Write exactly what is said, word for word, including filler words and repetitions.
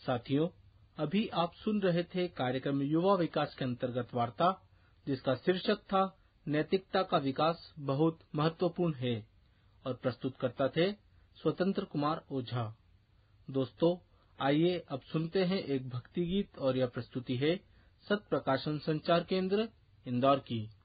साथियों, अभी आप सुन रहे थे कार्यक्रम युवा विकास के अंतर्गत वार्ता, जिसका शीर्षक था नैतिकता का विकास बहुत महत्वपूर्ण है, और प्रस्तुत करता थे स्वतंत्र कुमार ओझा। दोस्तों, आइए अब सुनते हैं एक भक्ति गीत, और यह प्रस्तुति है सत प्रकाशन संचार केंद्र इंदौर की।